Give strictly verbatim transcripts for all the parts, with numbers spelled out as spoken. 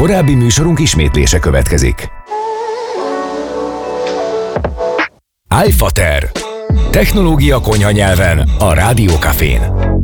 Korábbi műsorunk ismétlése következik. iFater. Technológia konyha nyelven a Rádiókafén.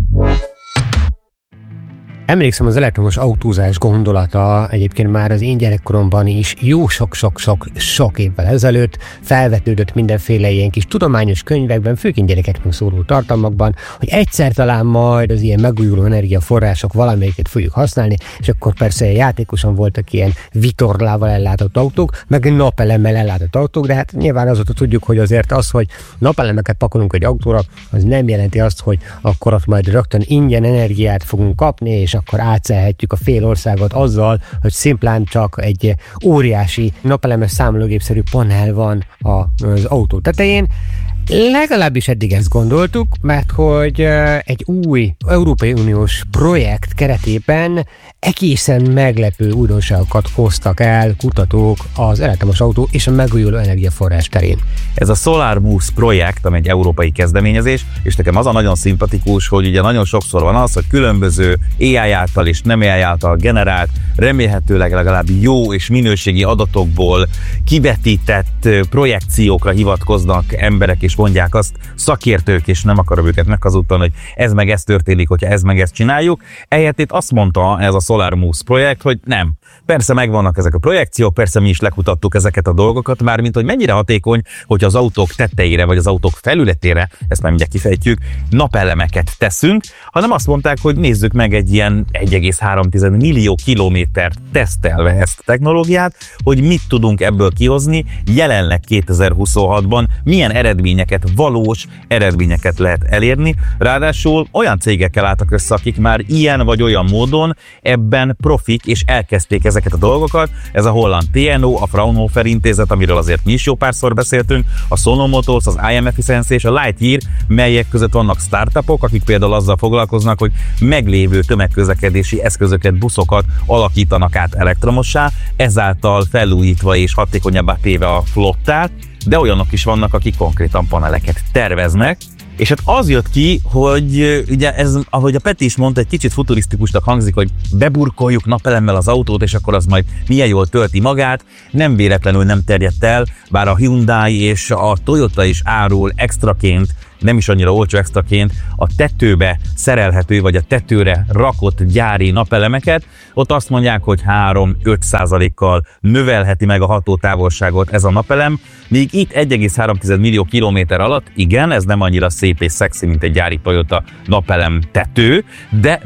Emlékszem, az elektromos autózás gondolata egyébként már az én gyerekkoromban is jó sok-sok-sok évvel ezelőtt felvetődött mindenféle ilyen kis tudományos könyvekben, főként gyerekeknek szóló tartalmakban, hogy egyszer talán majd az ilyen megújuló energiaforrások valamelyiket fogjuk használni, és akkor persze játékosan voltak ilyen vitorlával ellátott autók, meg napelemmel ellátott autók, de hát nyilván azóta tudjuk, hogy azért az, hogy napelemeket pakolunk egy autóra, az nem jelenti azt, hogy akkor ott majd rögtön ingyen energiát fogunk kapni, és akkor átszelhetjük a fél országot azzal, hogy szimplán csak egy óriási napelemes számológépszerű panel van az autó tetején. Legalábbis eddig ezt gondoltuk, mert hogy egy új Európai Uniós projekt keretében egészen meglepő újdonságokat hoztak el kutatók az elektromos autó és a megújuló energiaforrás terén. Ez a SolarMoose projekt, ami egy európai kezdeményezés, és nekem az a nagyon szimpatikus, hogy ugye nagyon sokszor van az, hogy különböző á i által és nem á i által generált, remélhetőleg legalább jó és minőségi adatokból kivetített projekciókra hivatkoznak emberek, és mondják azt szakértők, és nem akarom őket meghazudtani, hogy ez meg ez történik, hogyha ez meg ezt csináljuk. Ehelyett itt azt mondta ez a SolarMoose projekt, hogy nem. Persze megvannak ezek a projekciók, persze mi is lekutattuk ezeket a dolgokat, mármint hogy mennyire hatékony, hogyha az autók tetejére vagy az autók felületére, ezt már mindjárt kifejtjük, napelemeket teszünk, hanem azt mondták, hogy nézzük meg egy ilyen egy egész három millió kilométert tesztelve ezt a technológiát, hogy mit tudunk ebből kihozni jelenleg kétezer-huszonhatban, milyen eredményeket, valós eredményeket lehet elérni. Ráadásul olyan cégekkel álltak össze, akik már ilyen vagy olyan módon ebben profik, és elkezdték ezeket a dolgokat. Ez a holland té en o, a Fraunhofer intézet, amiről azért mi is jó párszor beszéltünk, a Sono Motors, az i em Efficiency és a Lightyear, melyek között vannak startupok, akik például azzal foglalkoznak, hogy meglévő tömegközlekedési eszközöket, buszokat alakítanak át elektromossá, ezáltal felújítva és hatékonyabbá téve a flottát, de olyanok is vannak, akik konkrétan paneleket terveznek. És hát az jött ki, hogy ugye ez, ahogy a Peti is mondta, egy kicsit futurisztikusnak hangzik, hogy beburkoljuk napelemmel az autót, és akkor az majd milyen jól tölti magát. Nem véletlenül nem terjedt el, bár a Hyundai és a Toyota is árul extraként, nem is annyira olcsó extraként a tetőbe szerelhető, vagy a tetőre rakott gyári napelemeket. Ott azt mondják, hogy három-öt százalékkal növelheti meg a hatótávolságot ez a napelem, míg itt egy egész három millió kilométer alatt, igen, ez nem annyira szép és szexi, mint egy gyári Toyota napelem tető, de